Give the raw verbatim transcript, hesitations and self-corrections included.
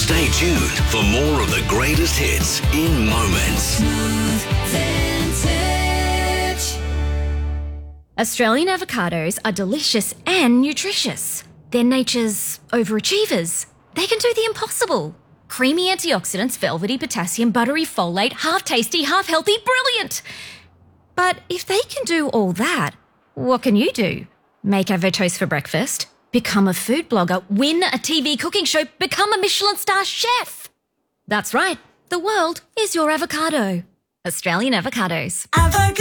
Stay tuned for more of the greatest hits in moments. Australian avocados are delicious and nutritious. They're nature's overachievers. They can do the impossible. Creamy antioxidants, velvety potassium, buttery folate, half tasty, half healthy, brilliant. But if they can do all that, what can you do? Make avo toast for breakfast, become a food blogger, win a T V cooking show, become a Michelin star chef. That's right, the world is your avocado. Australian avocados. Avocado.